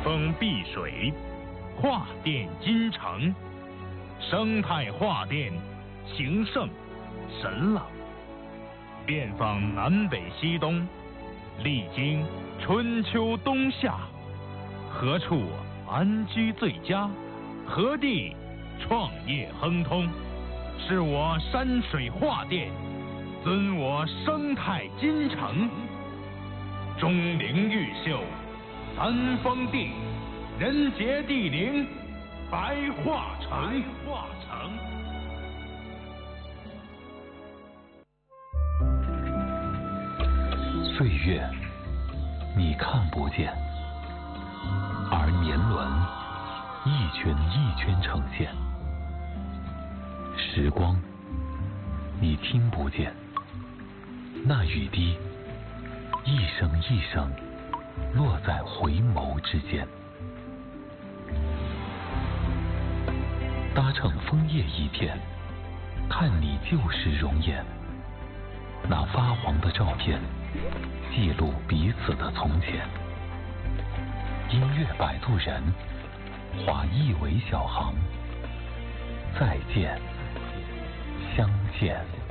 峰碧水，画殿金城，生态画殿，形胜神朗。遍访南北西东，历经春秋冬夏，何处安居最佳？何地创业亨通？是我山水画殿，尊我生态金城。钟灵毓秀，三峰地，人杰地灵，白化城。 岁月你看不见，而年轮一圈一圈呈现。时光你听不见，那雨滴一声一声落在回眸之间。搭乘枫叶一片，看你旧时容颜。那发黄的照片，记录彼此的从前。音乐摆渡人，画一尾小行。再见，相见。